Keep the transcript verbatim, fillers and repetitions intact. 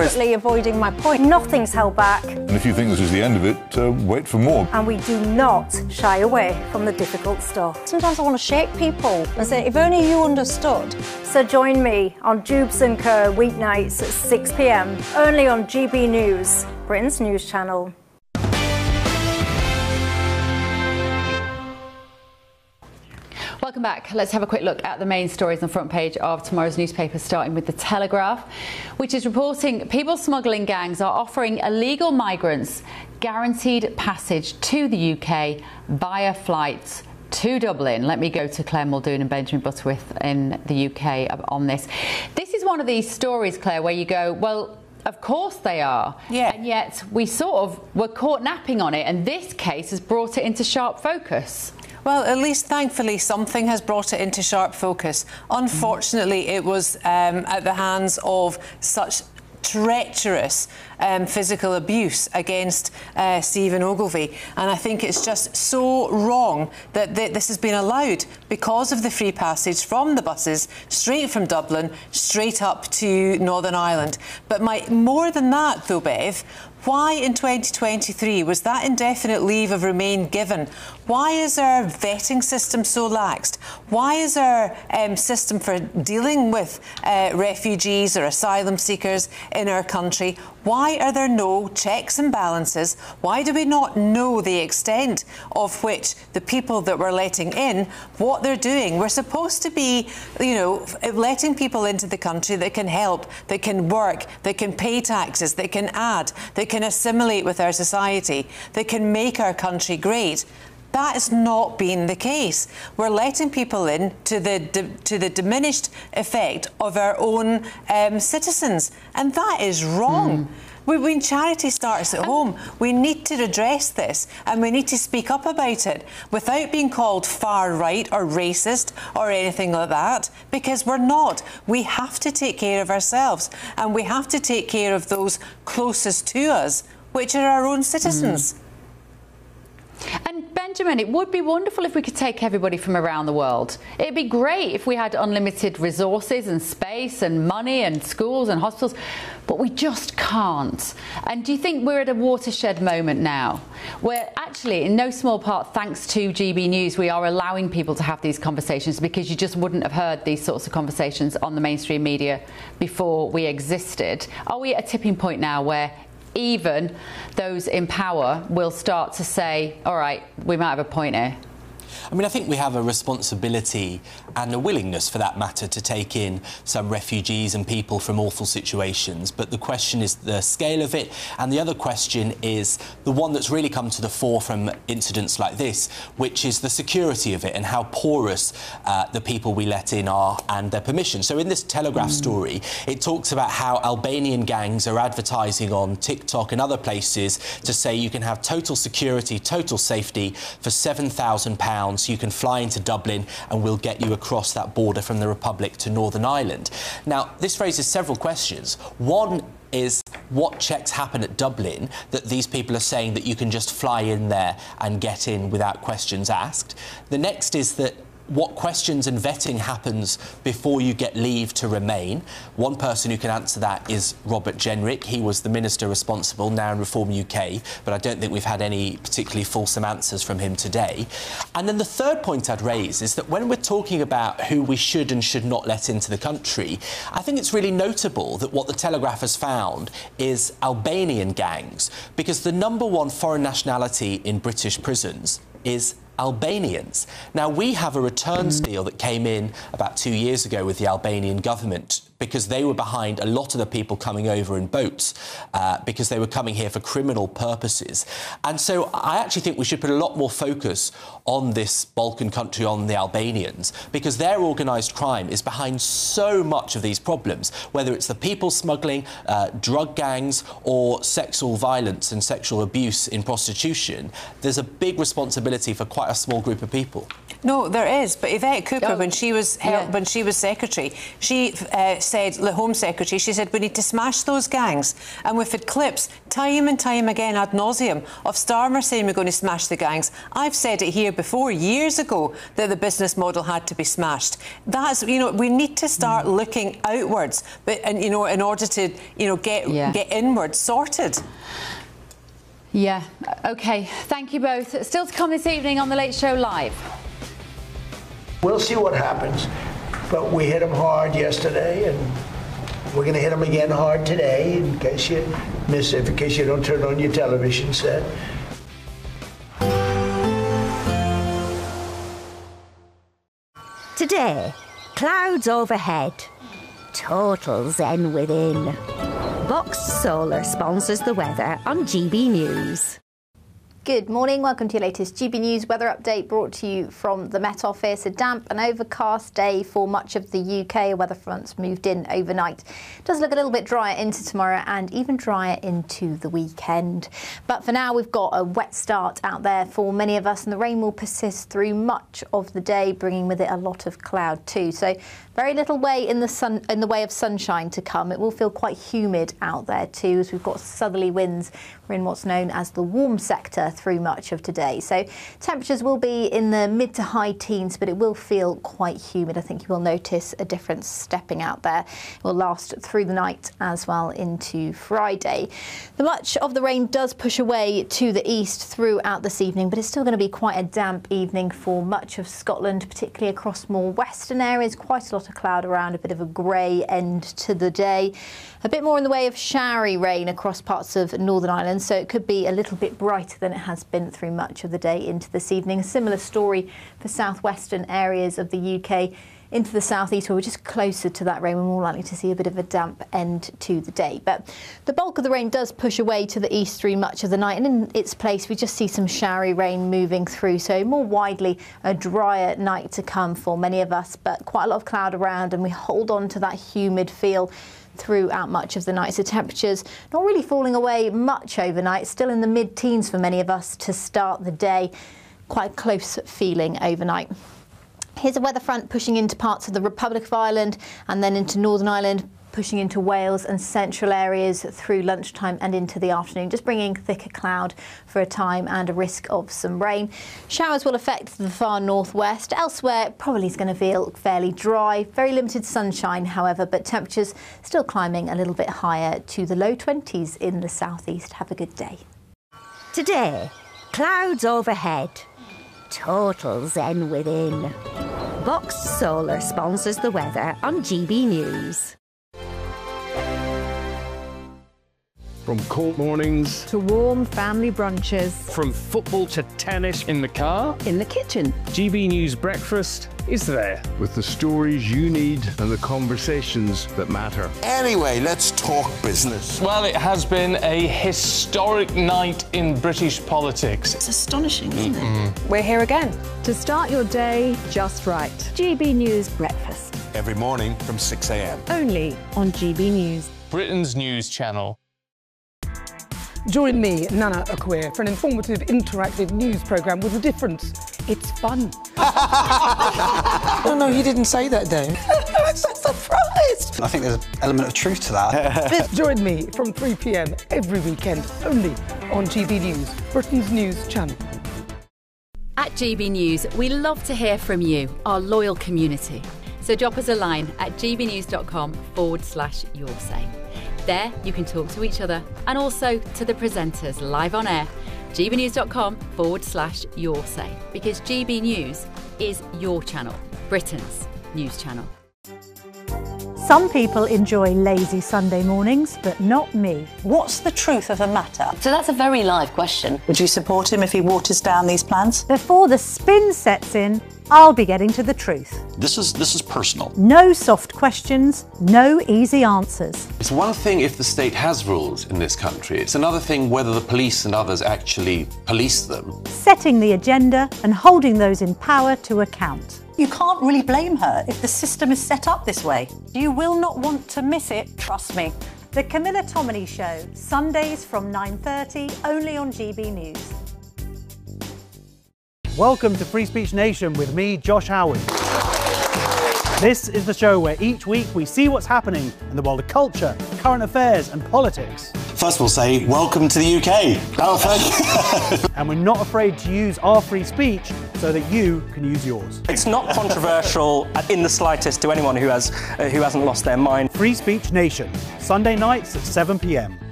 deliberately avoiding my point. Nothing's held back. And if you think this is the end of it, uh, wait for more. And we do not shy away from the difficult stuff. Sometimes I want to shake people and say, if only you understood. So join me on Jubes and Co weeknights at six p m, only on G B News, Britain's news channel. Welcome back. Let's have a quick look at the main stories on the front page of tomorrow's newspaper, starting with The Telegraph, which is reporting people smuggling gangs are offering illegal migrants guaranteed passage to the U K via flights to Dublin. Let me go to Claire Muldoon and Benjamin Butterworth in the U K on this. This is one of these stories, Claire, where you go, well, of course they are. Yeah. And yet we sort of were caught napping on it, and this case has brought it into sharp focus. Well, at least thankfully something has brought it into sharp focus. Unfortunately, it was um, at the hands of such treacherous um, physical abuse against uh, Stephen Ogilvie, and I think it's just so wrong that th this has been allowed because of the free passage from the buses straight from Dublin straight up to Northern Ireland. But my, more than that though, Bev, why in twenty twenty-three was that indefinite leave of remain given? Why is our vetting system so laxed? Why is our um, system for dealing with uh, refugees or asylum seekers in our country, why are there no checks and balances? Why do we not know the extent of which the people that we're letting in, what they're doing? We're supposed to be, you know, letting people into the country that can help, that can work, that can pay taxes, that can add, that can assimilate with our society, that can make our country great. That has not been the case. We're letting people in to the to the diminished effect of our own um, citizens, and that is wrong. Mm. When charity starts at home, we need to address this, and we need to speak up about it without being called far right or racist or anything like that, because we're not. We have to take care of ourselves, and we have to take care of those closest to us, which are our own citizens. Mm. And Benjamin, it would be wonderful if we could take everybody from around the world. It'd be great if we had unlimited resources and space and money and schools and hospitals, but we just can't. And do you think we're at a watershed moment now, where actually, in no small part, thanks to G B News, we are allowing people to have these conversations, because you just wouldn't have heard these sorts of conversations on the mainstream media before we existed? Are we at a tipping point now where even those in power will start to say, all right, we might have a point here? I mean, I think we have a responsibility and a willingness, for that matter, to take in some refugees and people from awful situations. But the question is the scale of it. And the other question is the one that's really come to the fore from incidents like this, which is the security of it and how porous uh, the people we let in are and their permission. So in this Telegraph mm. story, it talks about how Albanian gangs are advertising on TikTok and other places to say you can have total security, total safety for seven thousand pounds. You can fly into Dublin and we'll get you across that border from the Republic to Northern Ireland. Now, this raises several questions. One is, what checks happen at Dublin that these people are saying that you can just fly in there and get in without questions asked? The next is that what questions and vetting happens before you get leave to remain. One person who can answer that is Robert Jenrick. He was the minister responsible, now in Reform U K, but I don't think we've had any particularly fulsome answers from him today. And then the third point I'd raise is that when we're talking about who we should and should not let into the country, I think it's really notable that what the Telegraph has found is Albanian gangs, because the number one foreign nationality in British prisons is Albanians. Now, we have a returns deal that came in about two years ago with the Albanian government, because they were behind a lot of the people coming over in boats, uh, because they were coming here for criminal purposes. And so I actually think we should put a lot more focus on this Balkan country, on the Albanians, because their organised crime is behind so much of these problems, whether it's the people smuggling, uh, drug gangs, or sexual violence and sexual abuse in prostitution. There's a big responsibility for quite a small group of people. No, there is. But Yvette Cooper, oh, when she was held, yeah. when she was secretary, she uh, said, the Home Secretary, she said we need to smash those gangs. And we've had clips time and time again ad nauseum of Starmer saying we're going to smash the gangs. I've said it here before, years ago, that the business model had to be smashed. That's, you know, we need to start mm. looking outwards, but and you know, in order to, you know, get yeah. get inwards sorted. Yeah. OK. Thank you both. Still to come this evening on The Late Show Live. We'll see what happens, but we hit them hard yesterday, and we're going to hit them again hard today, in case you miss it, in case you don't turn on your television set. Today, clouds overhead, total zen within. Box Solar sponsors the weather on G B News. Good morning, welcome to your latest G B News weather update brought to you from the Met Office. A damp and overcast day for much of the U K. Weather fronts moved in overnight. It does look a little bit drier into tomorrow and even drier into the weekend. But for now, we've got a wet start out there for many of us, and the rain will persist through much of the day, bringing with it a lot of cloud too. So very little way in the sun in the way of sunshine to come. It will feel quite humid out there too, as we've got southerly winds. We're in what's known as the warm sector through much of today. So temperatures will be in the mid to high teens, but it will feel quite humid. I think you will notice a difference stepping out there. It will last through the night as well into Friday. The much of the rain does push away to the east throughout this evening, but it's still going to be quite a damp evening for much of Scotland, particularly across more western areas. Quite a lot of cloud around, a bit of a grey end to the day. A bit more in the way of showery rain across parts of Northern Ireland, so it could be a little bit brighter than it has been through much of the day into this evening. A similar story for southwestern areas of the U K. Into the southeast, where we're just closer to that rain, we're more likely to see a bit of a damp end to the day. But the bulk of the rain does push away to the east through much of the night, and in its place we just see some showery rain moving through, so more widely a drier night to come for many of us, but quite a lot of cloud around, and we hold on to that humid feel throughout much of the night. So temperatures not really falling away much overnight, still in the mid-teens for many of us to start the day. Quite close feeling overnight. Here's a weather front pushing into parts of the Republic of Ireland and then into Northern Ireland, pushing into Wales and central areas through lunchtime and into the afternoon, just bringing thicker cloud for a time and a risk of some rain. Showers will affect the far northwest. Elsewhere, probably is going to feel fairly dry. Very limited sunshine, however, but temperatures still climbing a little bit higher to the low twenties in the southeast. Have a good day. Today, clouds overhead, total zen within. Box Solar sponsors the weather on G B News. From cold mornings to warm family brunches, from football to tennis in the car, in the kitchen. G B News Breakfast is there. With the stories you need and the conversations that matter. Anyway, let's talk business. Well, it has been a historic night in British politics. It's astonishing, isn't Mm-mm. it? We're here again. To start your day just right. G B News Breakfast. Every morning from six a m. Only on G B News. Britain's news channel. Join me, Nana Akwe, for an informative, interactive news programme with a difference. It's fun. Oh, no, he didn't say that, though. I'm so surprised. I think there's an element of truth to that. Join me from three p m every weekend, only on G B News, Britain's news channel. At G B News, we love to hear from you, our loyal community. So drop us a line at gbnews.com forward slash your say. There, you can talk to each other and also to the presenters live on air. gbnews.com forward slash your say. Because G B News is your channel, Britain's news channel. Some people enjoy lazy Sunday mornings, but not me. What's the truth of the matter? So that's a very live question. Would you support him if he waters down these plans? Before the spin sets in, I'll be getting to the truth. This is this is personal. No soft questions, no easy answers. It's one thing if the state has rules in this country. It's another thing whether the police and others actually police them. Setting the agenda and holding those in power to account. You can't really blame her if the system is set up this way. You will not want to miss it, trust me. The Camilla Tominey Show, Sundays from nine thirty, only on G B News. Welcome to Free Speech Nation with me, Josh Howard. This is the show where each week we see what's happening in the world of culture, current affairs and politics. First we'll say, welcome to the U K. Oh, thank you. And we're not afraid to use our free speech so that you can use yours. It's not controversial in the slightest to anyone who has uh, who hasn't lost their mind. Free Speech Nation, Sunday nights at seven p m.